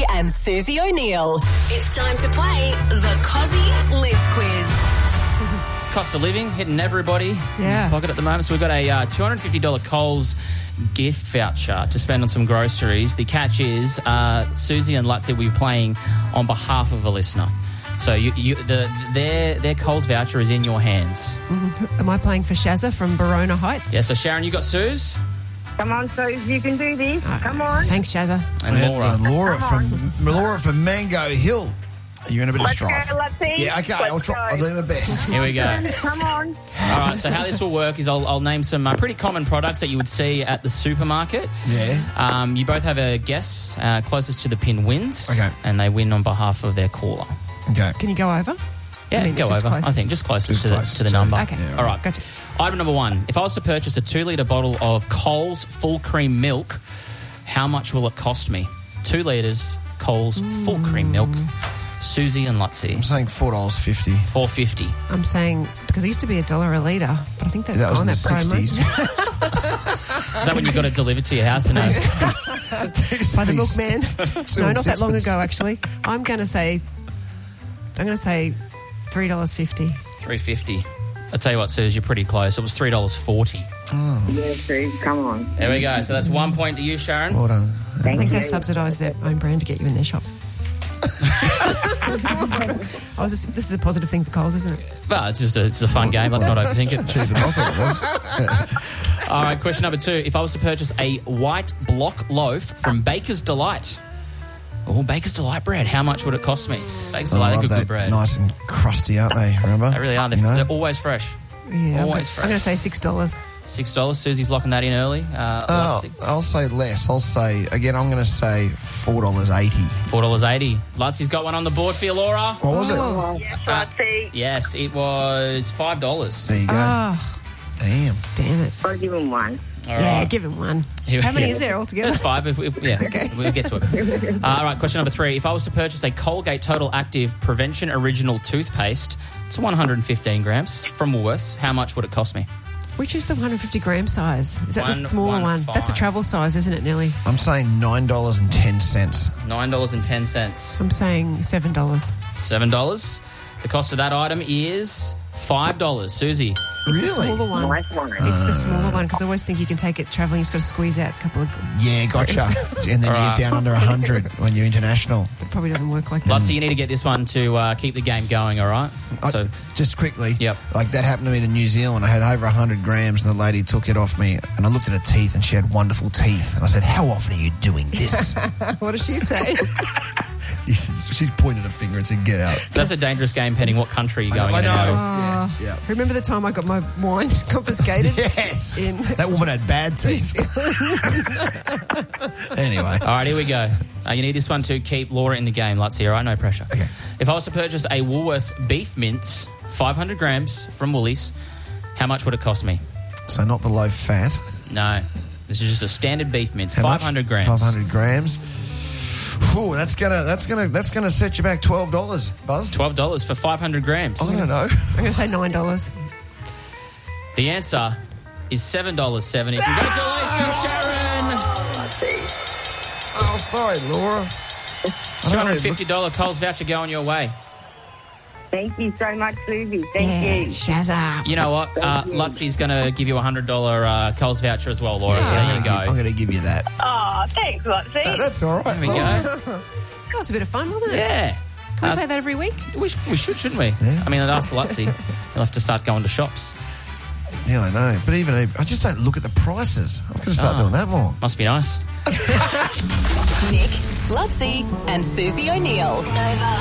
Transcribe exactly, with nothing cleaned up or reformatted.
Lutzi and Susie O'Neill. It's time to play the Cozzy Lives Quiz. Cost of living hitting everybody Yeah. in the pocket at the moment. So we've got a uh, two hundred fifty dollars Coles gift voucher to spend on some groceries. The catch is uh, Susie and Lutzi will be playing on behalf of a listener. So you, you, the, their their Coles voucher is in your hands. Mm-hmm. Am I playing for Shazza from Barona Heights? Yeah, so Sharon, you got Suze? Come on, Suze, you can do this. Come on. Thanks, Shazza. And Laura. And Laura from Laura from Mango Hill. You're in a bit Let's of strife. go, Lutzi. Yeah, okay. Let's I'll try. go. I'll do my best. Here we go. Come on. All right, so how this will work is I'll, I'll name some uh, pretty common products that you would see at the supermarket. Yeah. Um, you both have a guess. Uh, closest to the pin wins. Okay. And they win on behalf of their caller. Okay. Can you go over? Yeah, I mean, go it's just over. closest. I think just closest Just to the closest to the to number. it. Okay. Yeah, All right. Gotcha. Item number one. If I was to purchase a two-litre bottle of Coles full cream milk, how much will it cost me? Two litres, Coles full cream milk. Susie and Lutzi. I'm saying four dollars fifty. four fifty. I'm saying, because it used to be a dollar a litre, but I think that's That was gone, in the that promo. sixties. Is that when you got it delivered to your house? And uh, By the milkman. Two No, and not that long sixpence. ago, actually. I'm going to say, I'm going to say three dollars fifty. three fifty. I tell you what, Suze, you're pretty close. It was three dollars forty. Yeah, Suze, come on. There we go. So that's one point to you, Sharon. Well done. I Thank think you. they subsidise their own brand to get you in their shops. I was just, this is a positive thing for Coles, isn't it? Well, it's just a, it's a fun game. Let's not overthink it. Cheaper than I thought it was. All right, question number two. If I was to purchase a white block loaf from Baker's Delight, oh, Baker's Delight bread, how much would it cost me? Baker's I Delight, love they're good, that. good bread. Nice and crusty, aren't they? Remember? They really are. They're, You know? they're always fresh. Yeah, I'm Always gonna- fresh. I'm going to say six dollars. Six dollars. Susie's locking that in early. Uh, Oh, Lutzi, I'll say less. I'll say, again, I'm going to say four dollars eighty. four dollars eighty. Lutzi's got one on the board for you, Laura. What was it? Oh, Yes, Lutzi. Yes, it was five dollars. There you go. oh, Damn. damn it. I'll give him one. All Yeah, right. give him one. Here- How many yeah. is there altogether? There's five. If, if, yeah, Okay. we'll get to it. Uh, all right, question number three. If I was to purchase a Colgate Total Active Prevention Original toothpaste, it's one hundred fifteen grams from Woolworths, how much would it cost me? Which is the one hundred fifty gram size? Is that One- the smaller one one? five. That's a travel size, isn't it, Nelly? I'm saying nine dollars and ten cents. nine dollars and ten cents. I'm saying seven dollars. seven dollars. The cost of that item is five dollars. Susie. It's Really? the smaller one. Nice one. It's the smaller one because I always think you can take it travelling. You just got to squeeze out a couple of. Yeah, gotcha. And then All you right. get down under one hundred when you're international. It probably doesn't work like that. Lutzi, you need to get this one to uh, keep the game going, all right? I- So, just quickly, Yep. like that happened to me in New Zealand. I had over one hundred grams and the lady took it off me and I looked at her teeth and she had wonderful teeth. And I said, how often are you doing this? What does she say? she, said- she pointed a finger and said, get out. that's a dangerous game, pending what country you're going I in. know. and out of. Yeah, yeah. Remember the time I got my wine confiscated? Yes. In That woman had bad teeth. Anyway. All right, here we go. Uh, you need this one to keep Laura in the game, Lutzi, all right? No pressure. Okay. If I was to purchase a Woolworths beef mince, five hundred grams from Woolies, how much would it cost me? So not the low fat. No. This is just a standard beef mince, How much? five hundred grams. five hundred grams. Whew, that's gonna that's gonna that's gonna set you back twelve dollars, Buzz. twelve dollars for five hundred grams. I don't know. I'm going to say nine dollars. The answer is seven dollars seventy. Congratulations, Sharon! Oh, sorry, Laura. two hundred fifty dollars Coles voucher going your way. Thank you so much, Susie. Thank Yeah, you. Shazza. You know what? Uh, Thank you. Lutzi's going to give you a one hundred dollars uh, Coles voucher as well, Laura. So there you go. I'm going to give you that. Oh, thanks, Lutzi. Uh, that's all right. There we go. That was a bit of fun, wasn't it? Yeah. Can we Uh, play that every week? we, sh- we should, shouldn't we? Yeah. I mean, I'd ask Lutzi. He'll have to start going to shops. Yeah, I know. But even I just don't look at the prices. I'm going to start Oh. doing that more. Must be nice. Nick, Lutzi, and Susie O'Neill. Nova.